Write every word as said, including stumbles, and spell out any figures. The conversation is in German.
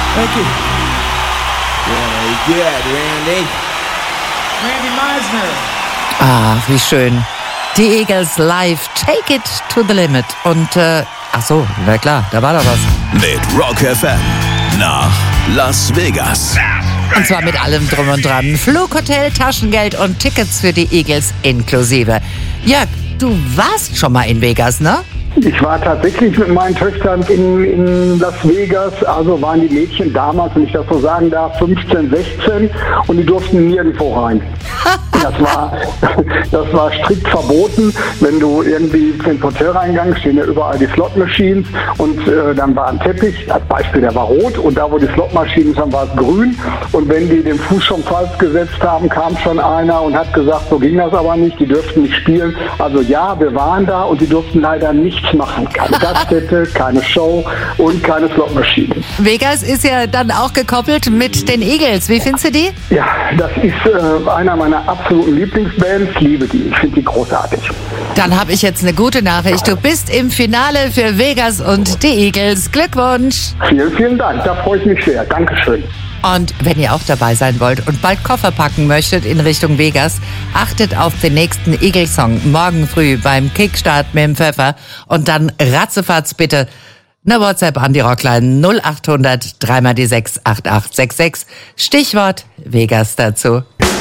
Thank you. Very good, Randy. Randy Meisner. Ach, wie schön. Die Eagles live, Take It to the Limit. Und, äh, ach so, na klar, da war doch was. Mit Rock F M nach Las Vegas. Und zwar mit allem drum und dran. Flug, Hotel, Taschengeld und Tickets für die Eagles inklusive. Jörg, du warst schon mal in Vegas, ne? Ich war tatsächlich mit meinen Töchtern in, in Las Vegas, also waren die Mädchen damals, wenn ich das so sagen darf, fünfzehn, sechzehn und die durften nirgendwo rein. Das war, das war strikt verboten. Wenn du irgendwie ins Hotel reingegangen, stehen ja überall die Slot-Machines und äh, dann war ein Teppich, als Beispiel, der war rot und da, wo die Slot-Maschinen waren, war es grün. Und wenn die den Fuß schon falsch gesetzt haben, kam schon einer und hat gesagt, so ging das aber nicht, die dürften nicht spielen. Also ja, wir waren da und die durften leider nichts machen. Keine Gaststätte, keine Show und keine Slot-Maschinen. Vegas ist ja dann auch gekoppelt mit den Eagles. Wie findest du die? Ja, das ist äh, einer meiner absoluten Lieblingsbands. Ich liebe die. Ich finde die großartig. Dann habe ich jetzt eine gute Nachricht. Du bist im Finale für Vegas und die Eagles. Glückwunsch! Vielen, vielen Dank. Da freue ich mich sehr. Dankeschön. Und wenn ihr auch dabei sein wollt und bald Koffer packen möchtet in Richtung Vegas, achtet auf den nächsten Eagles-Song morgen früh beim Kickstart mit dem Pfeffer und dann ratzefatz bitte eine WhatsApp an die Rockline null acht hundert drei mal die sechs acht acht sechs sechs. Stichwort Vegas dazu.